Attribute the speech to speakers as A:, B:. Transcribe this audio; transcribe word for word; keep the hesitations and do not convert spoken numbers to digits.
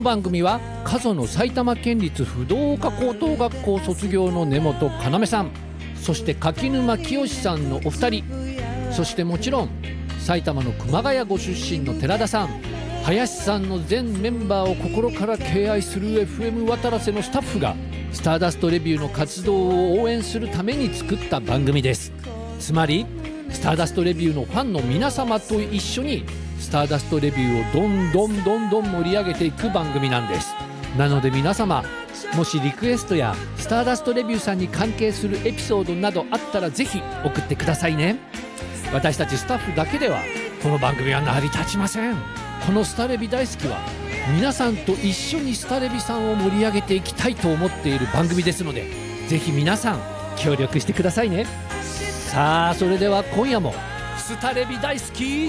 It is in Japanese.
A: 番組は加須の埼玉県立不動科高等学校卒業の根本要さん、そして柿沼清さんのお二人、そしてもちろん埼玉の熊谷ご出身の寺田さん、林さんの全メンバーを心から敬愛する エフエム 渡良瀬のスタッフがスターダストレビューの活動を応援するために作った番組です。つまりスターダストレビューのファンの皆様と一緒にスターダストレビューをどんどんどんどん盛り上げていく番組なんです。なので皆様、もしリクエストやスターダストレビューさんに関係するエピソードなどあったらぜひ送ってくださいね。私たちスタッフだけではこの番組は成り立ちません。このスタレビ大好きは皆さんと一緒にスタレビさんを盛り上げていきたいと思っている番組ですので、ぜひ皆さん協力してくださいね。さあ、それでは今夜もスタレビ大好き